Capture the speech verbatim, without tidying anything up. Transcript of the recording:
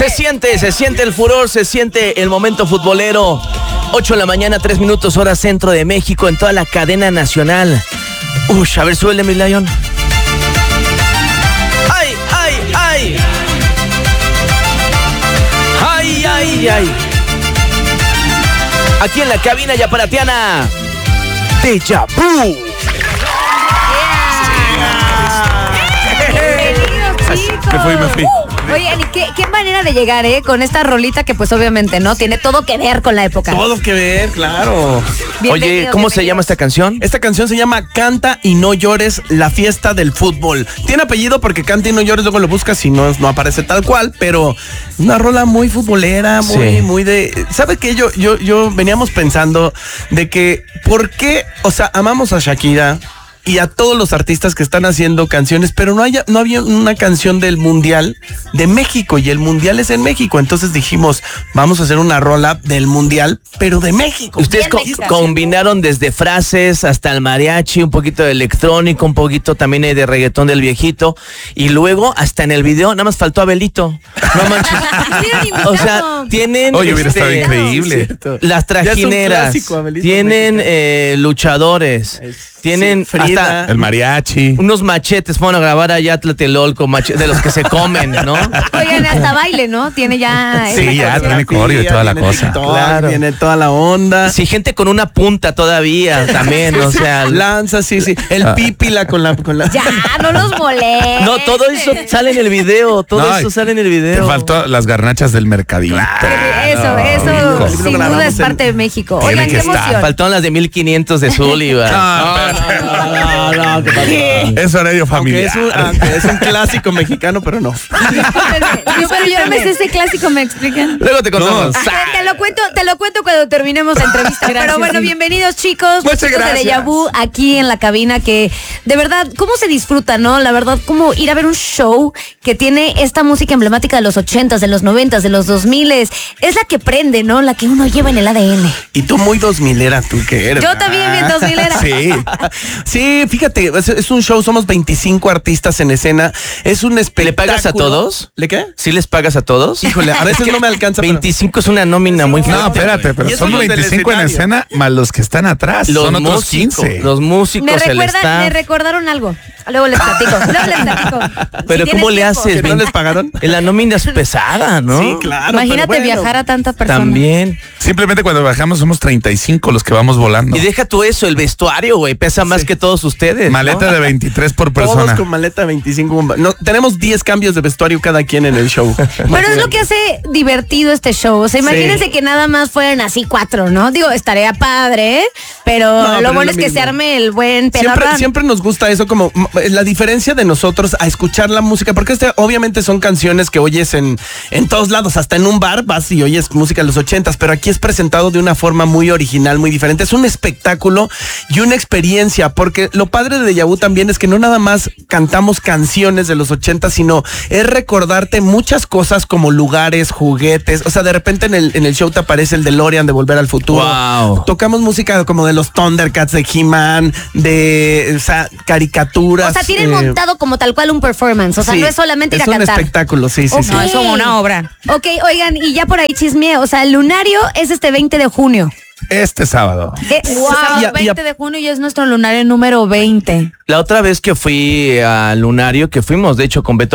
siente, se siente el furor, se siente el momento futbolero. ocho de la mañana, tres minutos, hora centro de México, en toda la cadena nacional. Uy, a ver, súbele, mi Lion. ¡Ay, ay, ay! ¡Ay, ay, ay! Aquí en la cabina yaparatiana, Deja Vu. Me fui, me fui. Oigan, ¿y qué, qué manera de llegar, eh? Con esta rolita que pues obviamente, ¿no? Tiene todo que ver con la época. Todo que ver, claro. Oye, ¿cómo se llama esta canción? Esta canción se llama Canta y no llores, la fiesta del fútbol. Tiene apellido porque Canta y no llores, luego lo buscas y no, no aparece tal cual, pero es una rola muy futbolera, muy, sí. muy de... ¿Sabe qué? Yo, yo, yo veníamos pensando de que, ¿por qué? O sea, amamos a Shakira y a todos los artistas que están haciendo canciones, pero no, haya, no había una canción del Mundial de México, y el Mundial es en México. Entonces dijimos, vamos a hacer una rola del Mundial, pero de México. Ustedes co combinaron desde frases hasta el mariachi, un poquito de electrónico, un poquito también de reggaetón del viejito, y luego hasta en el video nada más faltó Abelito. No manches. O sea, tienen... Oye, hubiera este, estado increíble. Las trajineras, clásico, tienen eh, luchadores, es, tienen sí, hasta el mariachi, unos machetes, fueron a grabar allá a Tlatelolco, de los que se comen, ¿no? Oigan, hasta baile, ¿no? Tiene ya... Sí, ya tiene coreo y toda la cosa. Todo, claro. Tiene toda la onda. Sí, gente con una punta todavía también, o sea... Lanza, sí, sí. El ah. pípila con la, con la... Ya, no los molestes. No, todo eso sale en el video, todo no, eso sale en el video. Te faltó las garnachas del mercadito. Claro. Eso, eso, rico. Sin duda es parte de México. Oigan, qué emoción. Faltaron las de mil quinientos de Sullivan. No, no, no, no, ¿qué es horario familiar. Aunque es, un, aunque es un clásico mexicano, pero no. Yo, pero yo no me sé ese clásico, ¿me explican? Luego te contamos. No. Te lo cuento, te lo cuento cuando terminemos la entrevista. Gracias, pero bueno, sí. Bienvenidos, chicos. Muchas chicos gracias. De Deja Vu aquí en la cabina, que de verdad, ¿cómo se disfruta, no? La verdad, ¿cómo ir a ver un show que tiene esta música emblemática de los ochentas, de los noventas, de los dos miles? Es la que prende, ¿no? La que uno lleva en el A D N. Y tú muy dos milera, ¿tú qué eres? Yo también bien dos milera. Sí. Sí, fíjate, es, es un show, somos veinticinco artistas en escena, es un espectáculo. ¿Le pagas a todos? ¿Le qué? ¿Sí les pagas a todos? Híjole, a veces no me alcanza. veinticinco pero... es una nómina muy fuerte. No, espérate, pero son veinticinco en escena más los que están atrás, los son otros músicos, quince. Los músicos, me, recuerda, el staff. me recordaron algo. Luego les platico, luego les platico. Pero si ¿cómo le tiempo. haces? ¿No les pagaron? La nómina es pesada, ¿no? Sí, claro. Imagínate bueno, viajar a tanta persona. También. Simplemente cuando bajamos somos treinta y cinco los que vamos volando. Y deja tú eso, el vestuario, güey, pesa más sí. que todos ustedes. Maleta ¿no? de veintitrés por persona. Todos con maleta de veinticinco. No, tenemos diez cambios de vestuario cada quien en el show. Pero es lo que hace divertido este show. O sea, imagínense sí. que nada más fueran así cuatro, ¿no? Digo, estaría padre, pero no, lo pero bueno es, lo es que se arme el buen pedorrón. Siempre, siempre nos gusta eso, como la diferencia de nosotros a escuchar la música, porque este obviamente son canciones que oyes en, en todos lados, hasta en un bar vas y oyes música de los ochentas, pero aquí es presentado de una forma muy original, muy diferente. Es un espectáculo y una experiencia, porque lo padre de Deja Vu también es que no nada más cantamos canciones de los ochentas, sino es recordarte muchas cosas como lugares, juguetes. O sea, de repente en el, en el show te aparece el DeLorean de Volver al Futuro. Wow. Tocamos música como de los Thundercats, de He-Man, de o sea, caricaturas. O sea, tienen eh, montado como tal cual un performance. O sea, sí, no es solamente ir a cantar. Es un espectáculo, sí, sí, okay. sí. No, es como una obra. Ok, oigan, y ya por ahí chismeé. O sea, el lunario es este veinte de junio. Este sábado. Eh, wow, ya, veinte de junio ya es nuestro lunario número veinte. La otra vez que fui al lunario, que fuimos, de hecho, con Beto